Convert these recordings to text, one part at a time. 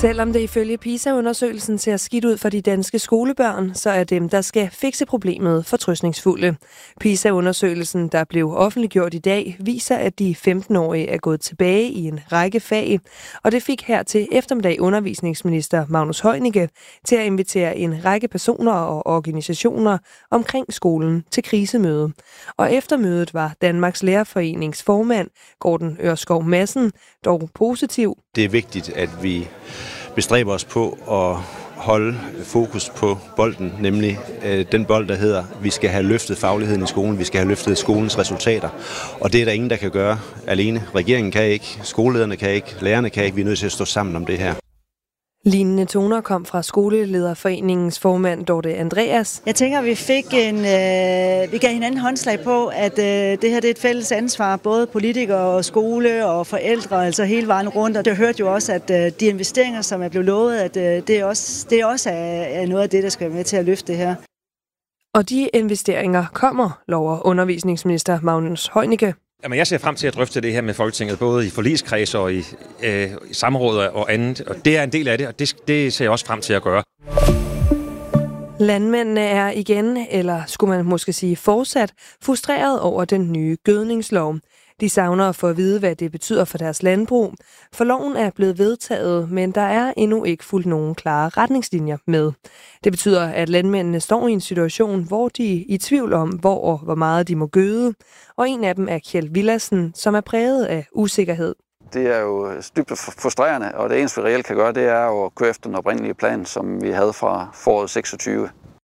Selvom det ifølge PISA-undersøgelsen ser skidt ud for de danske skolebørn, så er dem, der skal fikse problemet, fortrøstningsfulde. PISA-undersøgelsen, der blev offentliggjort i dag, viser, at de 15-årige er gået tilbage i en række fag, og det fik her til eftermiddag undervisningsminister Magnus Heunicke til at invitere en række personer og organisationer omkring skolen til krisemøde. Og efter mødet var Danmarks Lærerforenings formand, Gordon Ørskov Madsen, dog positiv. Det er vigtigt, at vi bestræber os på at holde fokus på bolden, nemlig den bold, der hedder, vi skal have løftet fagligheden i skolen, vi skal have løftet skolens resultater. Og det er der ingen, der kan gøre alene. Regeringen kan ikke, skolelederne kan ikke, lærerne kan ikke. Vi er nødt til at stå sammen om det her. Lignende toner kom fra Skolelederforeningens formand Dorte Andreas. Jeg tænker, at vi gav hinanden håndslag på, at det her det er et fælles ansvar, både politikere og skole og forældre, altså hele vejen rundt. Og det hørte jo også, at de investeringer, som er blevet lovet, at det også er noget af det, der skal være med til at løfte det her. Og de investeringer kommer, lover undervisningsminister Magnus Heunicke. Jamen, jeg ser frem til at drøfte det her med Folketinget, både i forligskreds og i samråd og andet. Og det er en del af det, og det ser jeg også frem til at gøre. Landmændene er igen, eller skulle man måske sige fortsat, frustreret over den nye gødningslov. De savner at få at vide, hvad det betyder for deres landbrug. For loven er blevet vedtaget, men der er endnu ikke fulgt nogen klare retningslinjer med. Det betyder, at landmændene står i en situation, hvor de er i tvivl om, hvor meget de må gøde. Og en af dem er Kjeld Villadsen, som er præget af usikkerhed. Det er jo dybt frustrerende, og det eneste, vi reelt kan gøre, det er at køre efter den oprindelige plan, som vi havde fra foråret 26.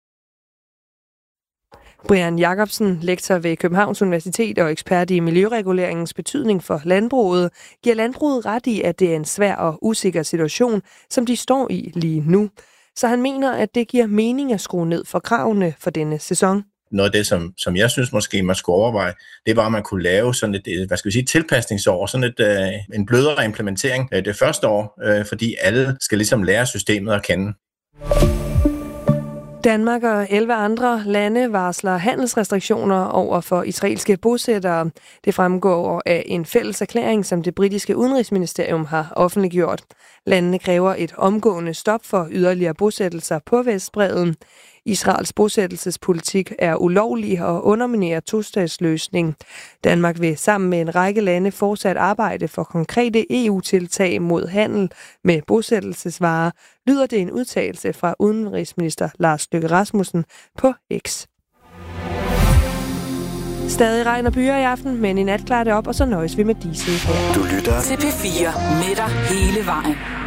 Brian Jacobsen, lektor ved Københavns Universitet og ekspert i miljøreguleringens betydning for landbruget, giver landbruget ret i, at det er en svær og usikker situation, som de står i lige nu. Så han mener, at det giver mening at skrue ned for kravene for denne sæson. Noget af det, som jeg synes måske man skulle overveje, det var, at man kunne lave sådan et, tilpasningsår, sådan en blødere implementering det første år, fordi alle skal ligesom lære systemet at kende. Danmark og 11 andre lande varsler handelsrestriktioner over for israelske bosættere. Det fremgår af en fælles erklæring, som det britiske udenrigsministerium har offentliggjort. Landene kræver et omgående stop for yderligere bosættelser på Vestbredden. Israels bosættelsespolitik er ulovlig og underminerer tostatsløsning. Danmark vil sammen med en række lande fortsat arbejde for konkrete EU-tiltag mod handel med bosættelsesvarer, lyder det en udtalelse fra udenrigsminister Lars Løkke Rasmussen på X. Stadig regn og byer i aften, men i nat klarer det op, og så nøjes vi med disse her. Du lytter til P4 med dig hele vejen.